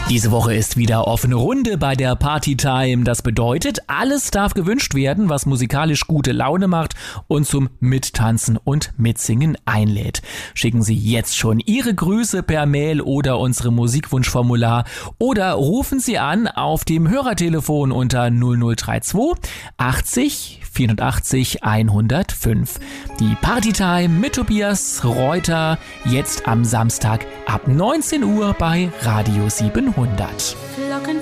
Diese Woche ist wieder offene Runde bei der Partytime. Das bedeutet, alles darf gewünscht werden, was musikalisch gute Laune macht und zum Mittanzen und Mitsingen einlädt. Schicken Sie jetzt schon Ihre Grüße per Mail oder unsere Musikwunschformular oder rufen Sie an auf dem Hörertelefon unter 0032 80 84 105. Die Partytime mit Tobias Reuter jetzt am Samstag ab 19 Uhr bei Radio 700.